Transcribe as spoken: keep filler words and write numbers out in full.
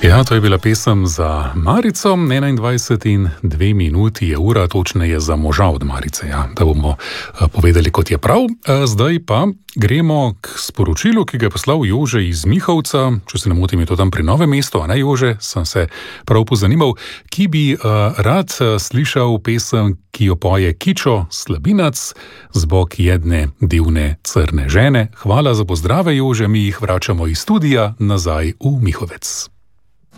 Ja, to je bila pesem za Marico, enaindvajset in dve minuti je ura, točneje za moža od Marice, ja, da bomo povedali, kot je prav. Zdaj pa gremo k sporočilu, ki ga je poslal Jože iz Mihovca, če se ne motim, je to tam pri Novem mestu, a ne Jože, sem se prav pozanimal, ki bi uh, rad slišal pesem, ki jo poje Kičo Slabinac, zbog jedne divne crne žene. Hvala za pozdrave, Jože, mi jih vračamo iz studija nazaj v Mihovec.